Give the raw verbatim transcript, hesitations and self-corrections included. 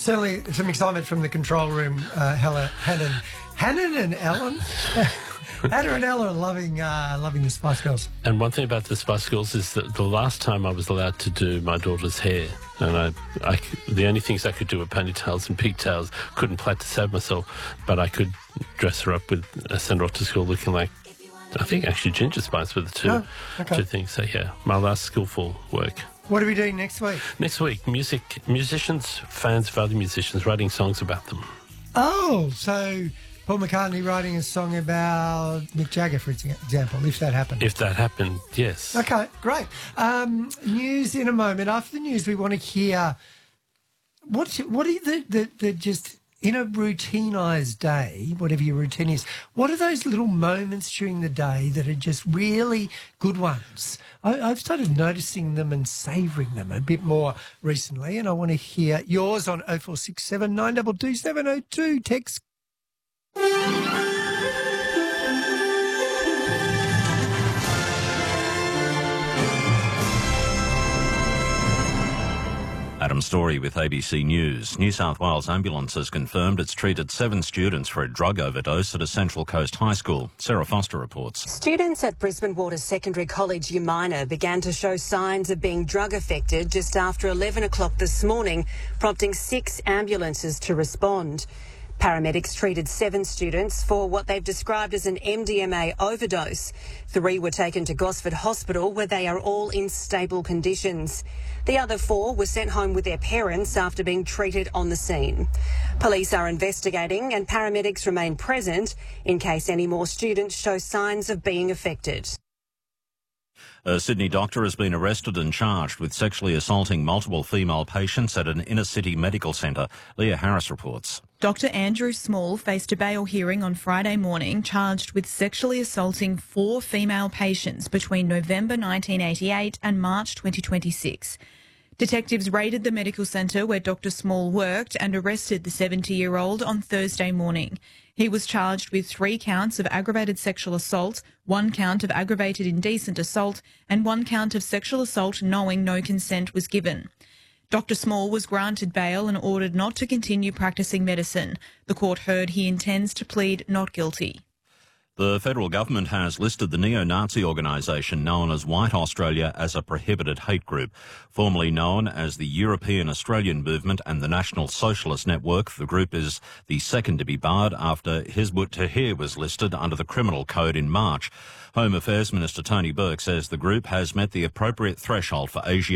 certainly some excitement from the control room. Uh, Helen, Hannon, Hannon and Ellen. Hannah and Ella are loving, uh, loving the Spice Girls. And one thing about the Spice Girls is that the last time I was allowed to do my daughter's hair, and I, I, the only things I could do were ponytails and pigtails, couldn't plait to save myself, but I could dress her up with, uh, send her off to school looking like, I think actually Ginger Spice were the two, oh, okay. two things. So yeah, my last skillful work. What are we doing next week? Next week, music, musicians, fans of other musicians writing songs about them. Oh, so Paul McCartney writing a song about Mick Jagger, for example, if that happened. If that happened, yes. Okay, great. Um, news in a moment. After the news, we want to hear what what are the, the, the just in a routinised day, whatever your routine is, what are those little moments during the day that are just really good ones? I, I've started noticing them and savouring them a bit more recently, and I want to hear yours on oh four six seven, nine two two, seven oh two. Text. Adam Story with A B C News. New South Wales Ambulance has confirmed it's treated seven students for a drug overdose at a Central Coast high school. Sarah Foster reports. Students at Brisbane Waters Secondary College Umina began to show signs of being drug affected just after eleven o'clock this morning, prompting six ambulances to respond. Paramedics treated seven students for what they've described as an M D M A overdose. Three were taken to Gosford Hospital, where they are all in stable conditions. The other four were sent home with their parents after being treated on the scene. Police are investigating and paramedics remain present in case any more students show signs of being affected. A Sydney doctor has been arrested and charged with sexually assaulting multiple female patients at an inner-city medical centre. Leah Harris reports. Doctor Andrew Small faced a bail hearing on Friday morning, charged with sexually assaulting four female patients between November nineteen eighty-eight and March twenty twenty-six. Detectives raided the medical centre where Doctor Small worked and arrested the seventy-year-old on Thursday morning. He was charged with three counts of aggravated sexual assault, one count of aggravated indecent assault, and one count of sexual assault knowing no consent was given. Doctor Small was granted bail and ordered not to continue practising medicine. The court heard he intends to plead not guilty. The federal government has listed the neo-Nazi organisation known as White Australia as a prohibited hate group. Formerly known as the European Australian Movement and the National Socialist Network, the group is the second to be barred after Hizb ut-Tahrir was listed under the Criminal Code in March. Home Affairs Minister Tony Burke says the group has met the appropriate threshold for Asian